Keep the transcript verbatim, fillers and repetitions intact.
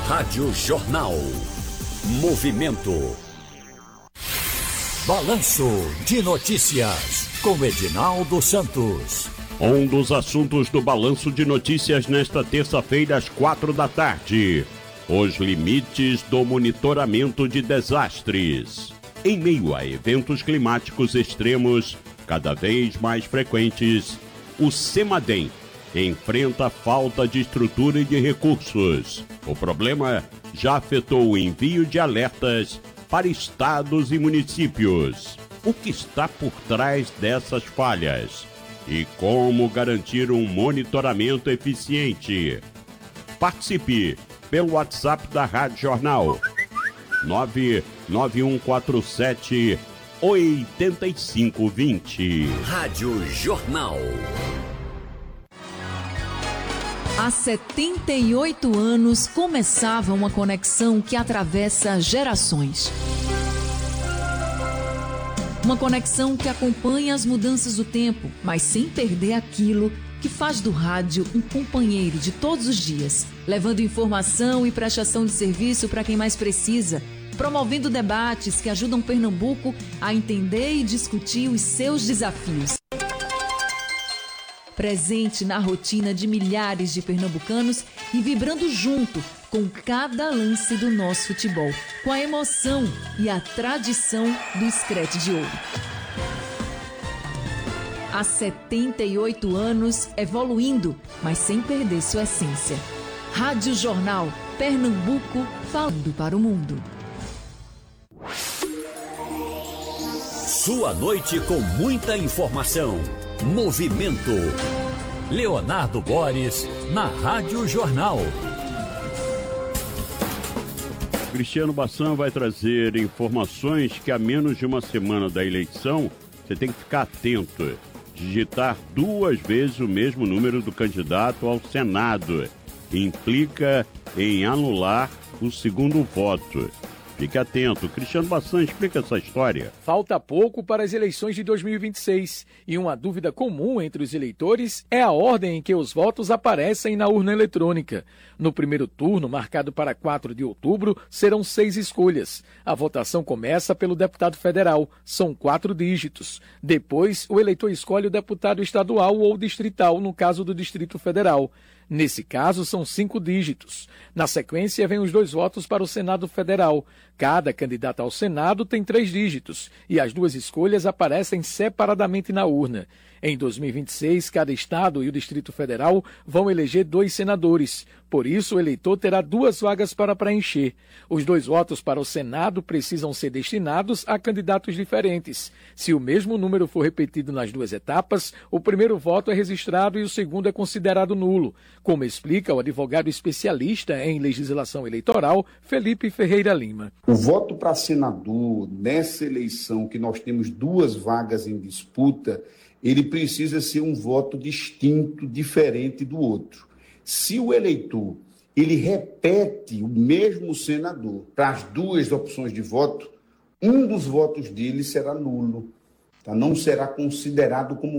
Rádio Jornal. Movimento. Balanço de Notícias, com Edinaldo Santos. Um dos assuntos do Balanço de Notícias nesta terça-feira, às quatro da tarde. Os limites do monitoramento de desastres. Em meio a eventos climáticos extremos, cada vez mais frequentes, o CEMADEM enfrenta falta de estrutura e de recursos. O problema já afetou o envio de alertas para estados e municípios. O que está por trás dessas falhas? E como garantir um monitoramento eficiente? Participe pelo WhatsApp da Rádio Jornal nove nove um quatro sete oito cinco dois zero. Rádio Jornal. Há setenta e oito anos começava uma conexão que atravessa gerações. Uma conexão que acompanha as mudanças do tempo, mas sem perder aquilo que faz do rádio um companheiro de todos os dias, levando informação e prestação de serviço para quem mais precisa, promovendo debates que ajudam Pernambuco a entender e discutir os seus desafios. Presente na rotina de milhares de pernambucanos e vibrando junto com cada lance do nosso futebol, com a emoção e a tradição do Screte de Ouro. Há setenta e oito anos, evoluindo, mas sem perder sua essência. Rádio Jornal, Pernambuco, falando para o mundo. Sua noite com muita informação. Movimento. Leonardo Boris, na Rádio Jornal. Cristiano Bassan vai trazer informações que a menos de uma semana da eleição você tem que ficar atento. Digitar duas vezes o mesmo número do candidato ao Senado implica em anular o segundo voto. Fique atento. Cristiano Bassan explica essa história. Falta pouco para as eleições de dois mil e vinte e seis e uma dúvida comum entre os eleitores é a ordem em que os votos aparecem na urna eletrônica. No primeiro turno, marcado para quatro de outubro, serão seis escolhas. A votação começa pelo deputado federal. São quatro dígitos. Depois, o eleitor escolhe o deputado estadual ou distrital, no caso do Distrito Federal. Nesse caso, são cinco dígitos. Na sequência, vem os dois votos para o Senado Federal. Cada candidato ao Senado tem três dígitos e as duas escolhas aparecem separadamente na urna. Em dois mil e vinte e seis, cada estado e o Distrito Federal vão eleger dois senadores. Por isso, o eleitor terá duas vagas para preencher. Os dois votos para o Senado precisam ser destinados a candidatos diferentes. Se o mesmo número for repetido nas duas etapas, o primeiro voto é registrado e o segundo é considerado nulo, como explica o advogado especialista em legislação eleitoral, Felipe Ferreira Lima. O voto para senador, nessa eleição que nós temos duas vagas em disputa, ele precisa ser um voto distinto, diferente do outro. Se o eleitor ele repete o mesmo senador para as duas opções de voto, um dos votos dele será nulo, tá? Não será considerado como